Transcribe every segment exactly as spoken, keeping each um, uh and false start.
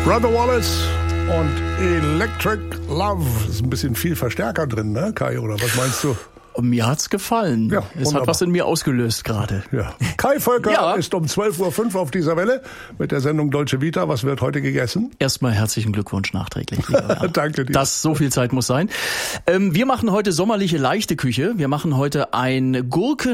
Brother Wallace und Electric Love. Ist ein bisschen viel Verstärker drin, ne, Kai, oder was meinst du? Mir hat's gefallen. Ja, es hat was in mir ausgelöst gerade. Ja. Kai Völker ja. ist um zwölf Uhr fünf auf dieser Welle mit der Sendung Dolce Vita. Was wird heute gegessen? Erstmal herzlichen Glückwunsch nachträglich. Danke dir. Das, so viel Zeit muss sein. Ähm, wir machen heute sommerliche leichte Küche. Wir machen heute ein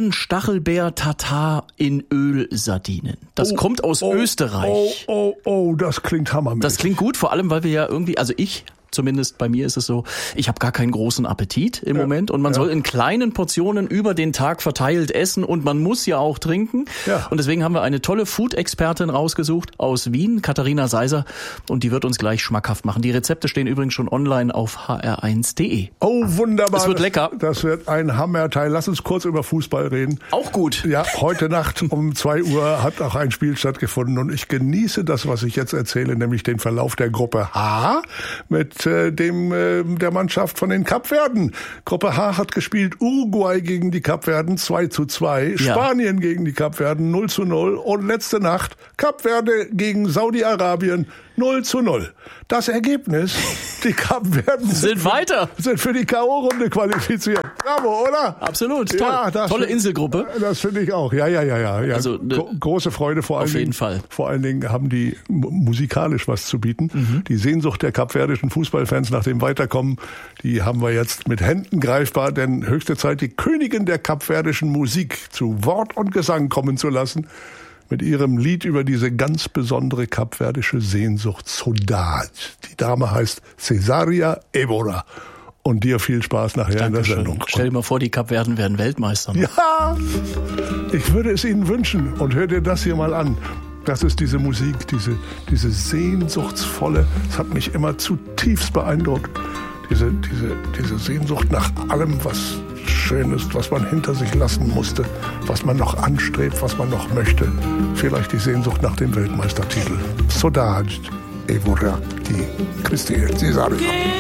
Gurken-Stachelbeer-Tatar in Ölsardinen. Das oh, kommt aus oh, Österreich. Oh, oh, oh, das klingt hammermäßig. Das klingt gut, vor allem, weil wir ja irgendwie, also ich... Zumindest bei mir ist es so, ich habe gar keinen großen Appetit im ja, Moment und man ja. soll in kleinen Portionen über den Tag verteilt essen und man muss ja auch trinken. Ja. Und deswegen haben wir eine tolle Food-Expertin rausgesucht aus Wien, Katharina Seiser, und die wird uns gleich schmackhaft machen. Die Rezepte stehen übrigens schon online auf h r eins punkt d e. Oh, wunderbar. Es wird lecker. Das wird ein Hammerteil. Lass uns kurz über Fußball reden. Auch gut. Ja, heute Nacht um zwei Uhr hat auch ein Spiel stattgefunden und ich genieße das, was ich jetzt erzähle, nämlich den Verlauf der Gruppe H mit dem äh, der Mannschaft von den Kapverden. Gruppe H hat gespielt Uruguay gegen die Kapverden zwei zu zwei, ja. Spanien gegen die Kapverden null zu null und letzte Nacht Kapverde gegen Saudi-Arabien null zu null. Das Ergebnis, die Kapverden sind, sind weiter. Sind für die K O-Runde qualifiziert. Bravo, oder? Absolut, toll. Ja, Tolle find, Inselgruppe. Das finde ich auch. Ja, ja, ja, ja. ja. Also, ne, Gro- große Freude vor allen Auf Dingen. jeden Fall. Vor allen Dingen haben die m- musikalisch was zu bieten. Mhm. Die Sehnsucht der kapverdischen Fußballfans nach dem Weiterkommen, die haben wir jetzt mit Händen greifbar, denn höchste Zeit, die Königin der kapverdischen Musik zu Wort und Gesang kommen zu lassen. Mit ihrem Lied über diese ganz besondere kapverdische Sehnsucht, Saudade. Die Dame heißt Cesaria Évora. Und dir viel Spaß nachher Dankeschön. In der Sendung. Stell dir mal vor, die Kapverden werden Weltmeister. Ne? Ja, ich würde es ihnen wünschen. Und hör dir das hier mal an. Das ist diese Musik, diese, diese sehnsuchtsvolle, das hat mich immer zutiefst beeindruckt. Diese, diese, diese Sehnsucht nach allem, was schön ist, was man hinter sich lassen musste, was man noch anstrebt, was man noch möchte. Vielleicht die Sehnsucht nach dem Weltmeistertitel. Saudade, Évora, die Christi Cesaria.